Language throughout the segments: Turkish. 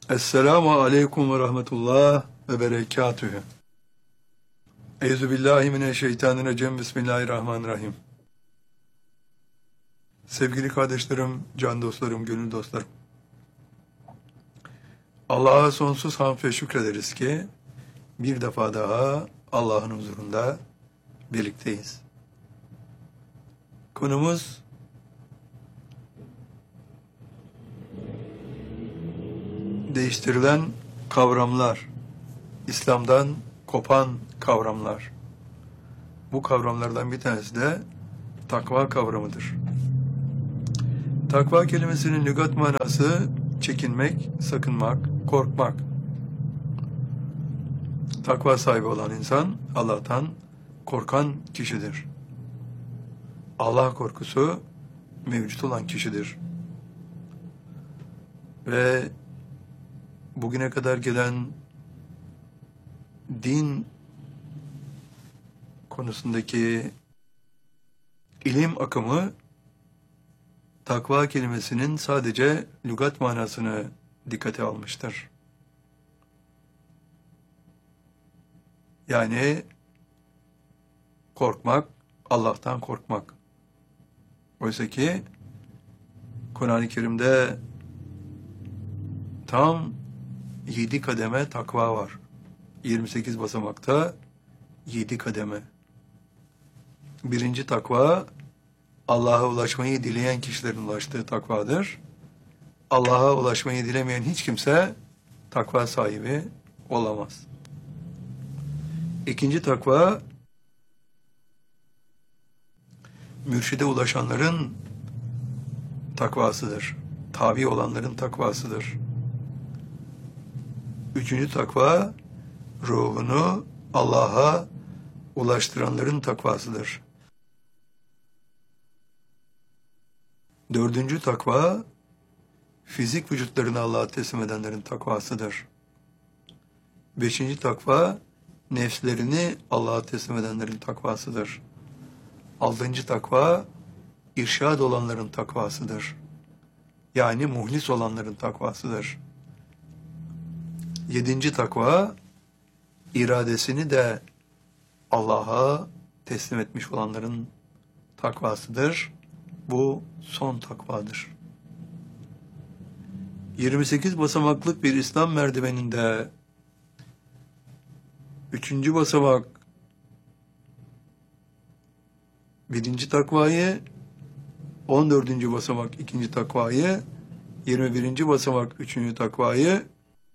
Esselamu aleyküm ve rahmetullah ve berekatühü. Euzubillahimineşşeytanirracim. Bismillahirrahmanirrahim. Sevgili kardeşlerim, can dostlarım, gönül dostlarım. Allah'a sonsuz hamd ve şükrederiz ki bir defa daha Allah'ın huzurunda birlikteyiz. Konumuz değiştirilen kavramlar, İslam'dan kopan kavramlar. Bu kavramlardan bir tanesi de takva kavramıdır. Takva kelimesinin lügat manası çekinmek, sakınmak, korkmak. Takva sahibi olan insan Allah'tan korkan kişidir. Allah korkusu mevcut olan kişidir. Ve bugüne kadar gelen din konusundaki ilim akımı takva kelimesinin sadece lügat manasını dikkate almıştır. Yani korkmak, Allah'tan korkmak. Oysa ki Kur'an-ı Kerim'de tam 7 kademe takva var. 28 basamakta 7 kademe. Birinci takva, Allah'a ulaşmayı dileyen kişilerin ulaştığı takvadır. Allah'a ulaşmayı dilemeyen hiç kimse takva sahibi olamaz. İkinci takva, mürşide ulaşanların takvasıdır. Tabi olanların takvasıdır. Üçüncü takva, ruhunu Allah'a ulaştıranların takvasıdır. Dördüncü takva, fizik vücutlarını Allah'a teslim edenlerin takvasıdır. Beşinci takva, nefslerini Allah'a teslim edenlerin takvasıdır. Altıncı takva, irşad olanların takvasıdır. Yani muhlis olanların takvasıdır. Yedinci takva, iradesini de Allah'a teslim etmiş olanların takvasıdır. Bu son takvadır. 28 basamaklık bir İslam merdiveninde 3. basamak birinci takvayı, 14. basamak ikinci takvayı, 21. basamak üçüncü takvayı,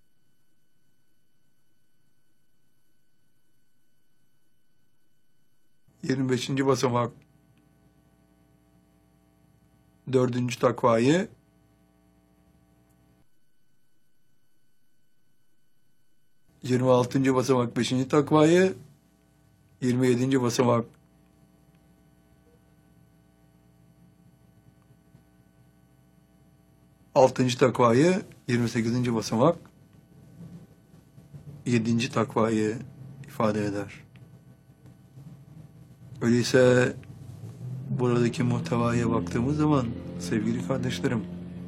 25. basamak dördüncü takvayı, 26. basamak 5. takvayı, 27. basamak 6. takvayı, 28. basamak 7. takvayı ifade eder. Öyleyse buradaki muhtevaya baktığımız zaman sevgili kardeşlerim,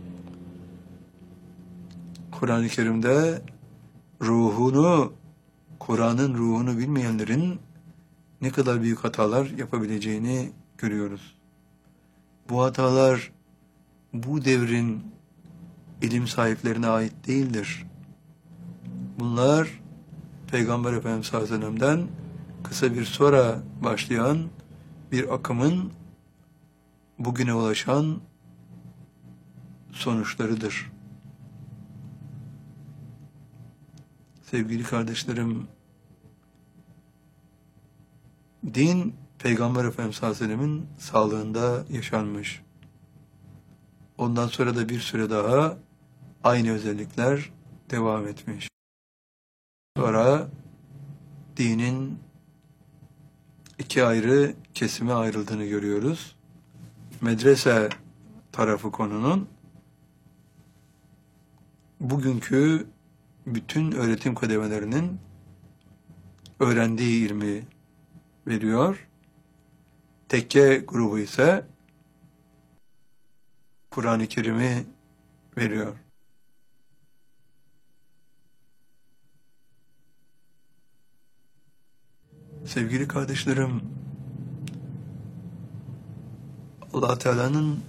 Kur'an-ı Kerim'de ruhunu, Kur'an'ın ruhunu bilmeyenlerin ne kadar büyük hatalar yapabileceğini görüyoruz. Bu hatalar bu devrin ilim sahiplerine ait değildir. Bunlar Peygamber Efendimiz sallallahu aleyhi ve sellem'den kısa bir sonra başlayan bir akımın bugüne ulaşan sonuçlarıdır. Sevgili kardeşlerim, din Peygamber Efendimiz sallallahu aleyhi ve sellem'in sağlığında yaşanmış. Ondan sonra da bir süre daha aynı özellikler devam etmiş. Sonra dinin iki ayrı kesime ayrıldığını görüyoruz. Medrese tarafı konunun bugünkü bütün öğretim kademelerinin öğrendiği ilmi veriyor. Tekke grubu ise Kur'an-ı Kerim'i veriyor. Sevgili kardeşlerim, Allah Teala'nın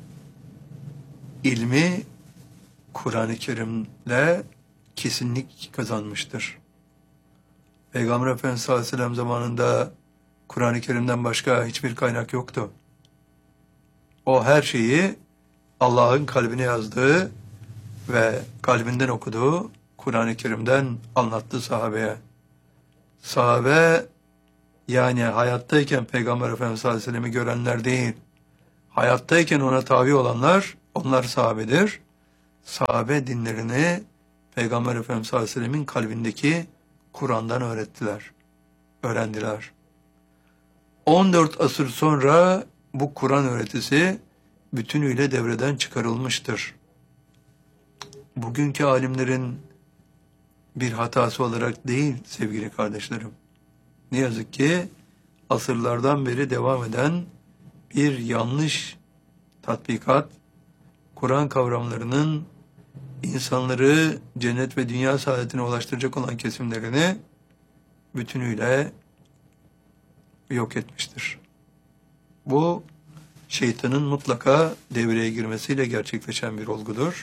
ilmi Kur'an-ı Kerim'le kesinlik kazanmıştır. Peygamber Efendimiz sallallahu aleyhi ve sellem zamanında Kur'an-ı Kerim'den başka hiçbir kaynak yoktu. O her şeyi Allah'ın kalbine yazdığı ve kalbinden okuduğu Kur'an-ı Kerim'den anlattı sahabeye. Sahabe, yani hayattayken Peygamber Efendimiz sallallahu aleyhi ve sellem'i görenler değil, hayattayken ona tabi olanlar, onlar sahabedir. Sahabe dinlerini Peygamber Efendimiz sallallahu aleyhi ve sellem'in kalbindeki Kur'an'dan öğrendiler. 14 asır sonra bu Kur'an öğretisi bütünüyle devreden çıkarılmıştır. Bugünkü alimlerin bir hatası olarak değil sevgili kardeşlerim. Ne yazık ki asırlardan beri devam eden bir yanlış tatbikat, Kur'an kavramlarının insanları cennet ve dünya saadetine ulaştıracak olan kesimlerini bütünüyle yok etmiştir. Bu şeytanın mutlaka devreye girmesiyle gerçekleşen bir olgudur.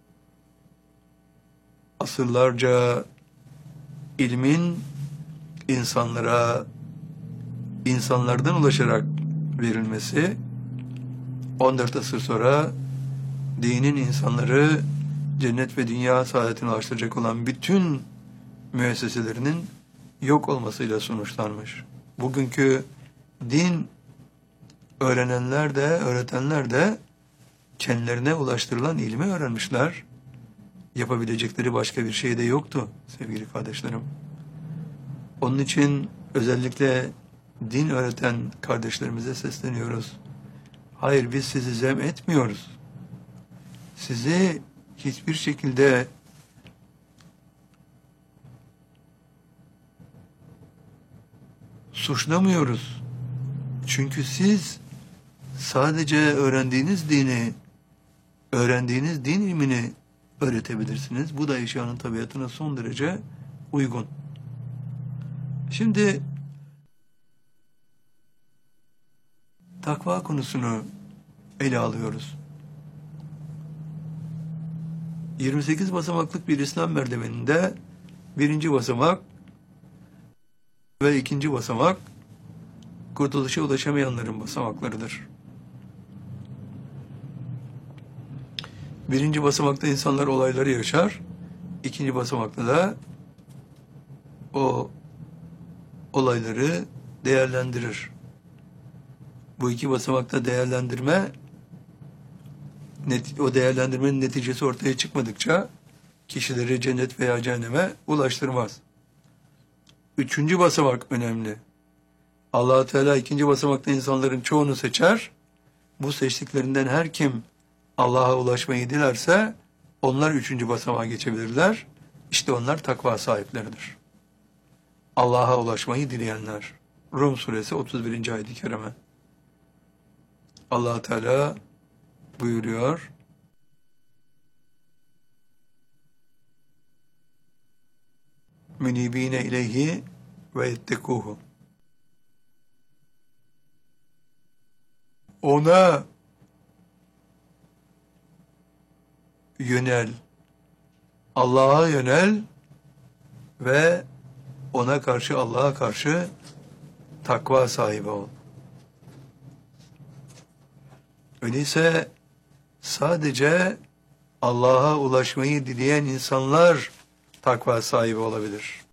Asırlarca ilmin insanlardan ulaşarak verilmesi, 14 asır sonra dinin insanları cennet ve dünya saadetine ulaştıracak olan bütün müesseselerinin yok olmasıyla sonuçlanmış. Bugünkü din öğrenenler de, öğretenler de kendilerine ulaştırılan ilmi öğrenmişler. Yapabilecekleri başka bir şey de yoktu sevgili kardeşlerim. Onun için özellikle din öğreten kardeşlerimize sesleniyoruz. Hayır, biz sizi zem etmiyoruz. Sizi hiçbir şekilde suçlamıyoruz. Çünkü siz sadece öğrendiğiniz din ilmini öğretebilirsiniz. Bu da eşyanın tabiatına son derece uygun. Şimdi takva konusunu ele alıyoruz. 28 basamaklık bir İslam merdiveninde birinci basamak ve ikinci basamak kurtuluşa ulaşamayanların basamaklarıdır. Birinci basamakta insanlar olayları yaşar, ikinci basamakta da o olayları değerlendirir. Bu iki basamakta o değerlendirmenin neticesi ortaya çıkmadıkça kişileri cennet veya cehenneme ulaştırmaz. Üçüncü basamak önemli. Allah-u Teala ikinci basamakta insanların çoğunu seçer. Bu seçtiklerinden her kim Allah'a ulaşmayı dilerse onlar üçüncü basamağa geçebilirler. İşte onlar takva sahipleridir. Allah'a ulaşmayı dileyenler. Rum suresi 31. ayet-i kerime. Allah Teala buyuruyor. Münibine ileyhi ve ettekuhu. Ona yönel, Allah'a yönel ve ona karşı, Allah'a karşı takva sahibi ol. Öyleyse sadece Allah'a ulaşmayı dileyen insanlar takva sahibi olabilir.